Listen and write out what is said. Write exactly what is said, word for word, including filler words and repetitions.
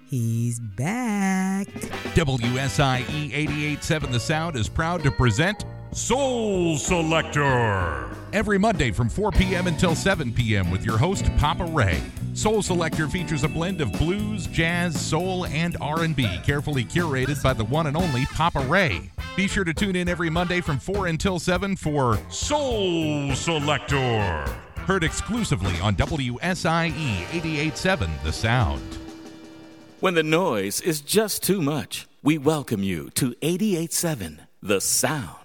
He's back. W S I E eighty-eight point seven The Sound is proud to present Soul Selector every Monday from four p.m. until seven p.m. with your host, Papa Ray. Soul Selector features a blend of blues, jazz, soul, and R and B, carefully curated by the one and only Papa Ray. Be sure to tune in every Monday from four until seven for Soul Selector, heard exclusively on W S I E eighty-eight point seven The Sound. When the noise is just too much, we welcome you to eighty-eight point seven The Sound.